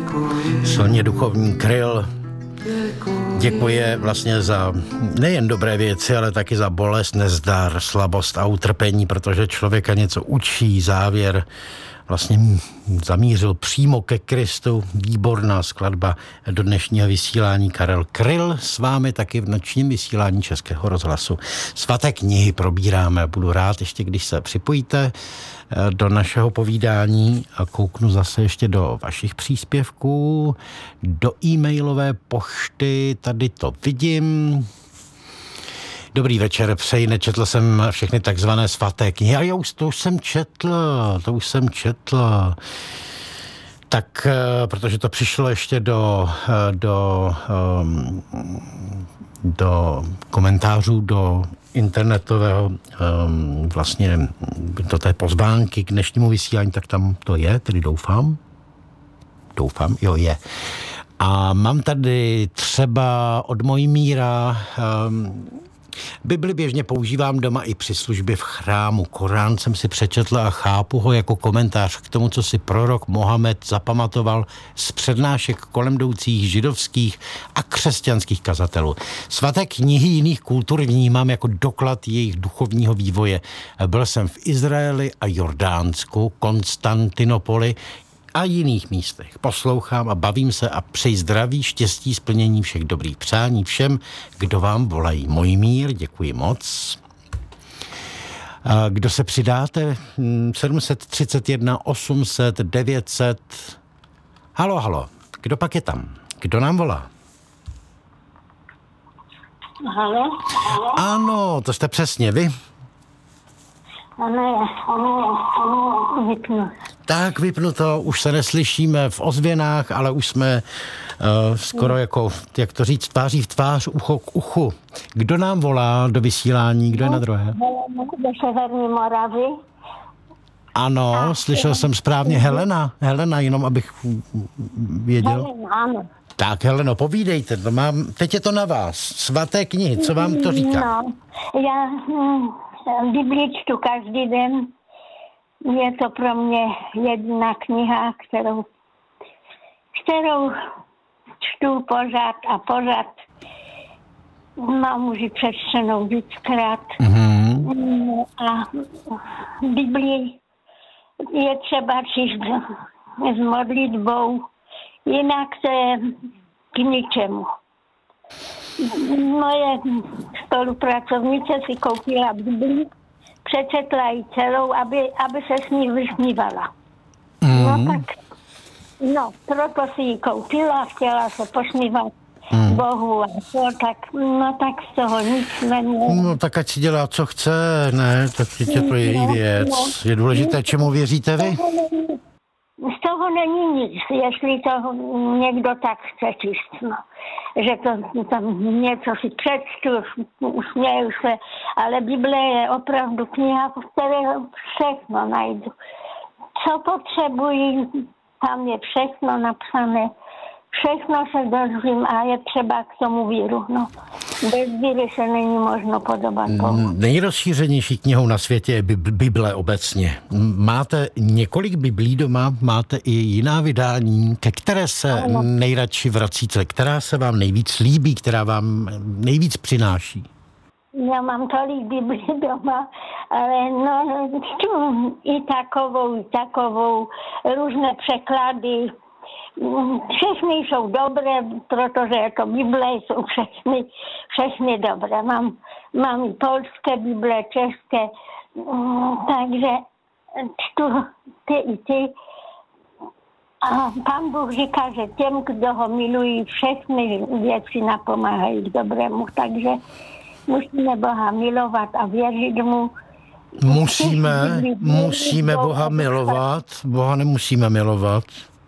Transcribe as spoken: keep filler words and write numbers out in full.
Silně duchovní Kryl děkuje vlastně za nejen dobré věci, ale taky za bolest, nezdar, slabost a utrpení, protože člověka něco učí, závěr vlastně zamířil přímo ke Kristu. Výborná skladba do dnešního vysílání. Karel Kryl s vámi taky v nočním vysílání Českého rozhlasu. Svaté knihy probíráme. Budu rád ještě, když se připojíte do našeho povídání a kouknu zase ještě do vašich příspěvků, do e-mailové pošty. Tady to vidím. Dobrý večer, přeji, nečetl jsem všechny takzvané svaté knihy. A já už, to už jsem četl, to už jsem četl. Tak, protože to přišlo ještě do, do, do komentářů, do internetového, vlastně do té pozvánky k dnešnímu vysílání, tak tam to je, tedy doufám. Doufám, jo, je. A mám tady třeba od Mojmíra, Bibli běžně používám doma i při službě v chrámu. Korán jsem si přečetl a chápu ho jako komentář k tomu, co si prorok Mohamed zapamatoval z přednášek kolem jdoucích židovských a křesťanských kazatelů. Svaté knihy jiných kultur vnímám jako doklad jejich duchovního vývoje. Byl jsem v Izraeli a Jordánsku, Konstantinopoli a jiných místech. Poslouchám a bavím se a přeji zdraví, štěstí, splnění všech dobrých přání všem, kdo vám volají. Mojmír, děkuji moc. A kdo se přidáte? sedm set třicet jedna, osm set, devět set. Halo, halo. Kdo pak je tam? Kdo nám volá? Halo? Ano, to jste přesně vy. Ano, ano, ano, vypnu. Tak, vypnu to, už se neslyšíme v ozvěnách, ale už jsme uh, skoro jako, jak to říct, tváří v tvář, ucho k uchu. Kdo nám volá do vysílání, kdo je na druhé? Do Severní Moravy. Ano, a, slyšel jsem správně. Helena, Helena, jenom abych věděl. Helena, ano. Tak, Heleno, povídejte, to mám, teď je to na vás. Svaté knihy, co vám to říká? No, já hm, Bibli čtu každý den. Je to pro mě jedna kniha, kterou, kterou čtu pořád a pořád. Mám už ji přečtenou víckrát. Mm-hmm. A Biblii je třeba číst s modlitbou, jinak to je k ničemu. Moje spolupracovnice si koupila Biblii, přečetla ji celou, aby, aby se s ní vysmívala. Mm. No tak, no, proto si ji koupila, chtěla se posmívat mm. Bohu a to, tak, no tak z toho nic neměla. No tak ať si dělá, co chce, ne, tak je to její no, věc. No. Je důležité, čemu věříte vy? Z toho není nic, jestli to někdo tak chce číst, no. Že to tam něco si přečtu, usměju se, ale Bible je opravdu kniha, v které všechno najdu. Co potřebuji, tam je všechno napsané, všechno se dozvím a je třeba k tomu víru, no. Bez víry se není možno podobat Bohu. Nejrozšířenější knihou na světě je Bible obecně. Máte několik Biblí doma, máte i jiná vydání, ke které se ano. nejradši vracíte, která se vám nejvíc líbí, která vám nejvíc přináší? Já mám tolik Biblí doma, ale no, i takovou, i takovou, různé překlady. Všechny jsou dobré, protože jako Bible jsou všechny, všechny dobré. Mám, mám i polské Bible, české, takže čtu ty i ty. A Pán Bůh říká, že těm, kdo ho milují, všechny věci napomáhají k dobrému. Takže musíme Boha milovat a věřit mu. Musíme, musíme Boha milovat. Boha nemusíme milovat.